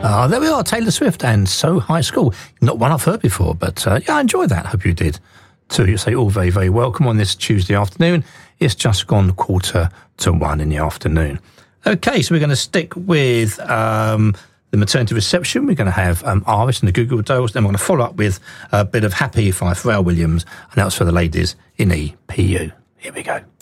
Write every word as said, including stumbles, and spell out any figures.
Ah, there we are, Taylor Swift and So High School. Not one I've heard before, but uh, yeah, I enjoyed that. Hope you did too. You say all very, very welcome on this Tuesday afternoon. It's just gone quarter to one in the afternoon. Okay, so we're going to stick with um, the maternity reception. We're going to have um, Iris and the Goo Goo Dolls. Then we're going to follow up with a bit of Happy by Pharrell Williams, and that's for the ladies in E P U. Here we go.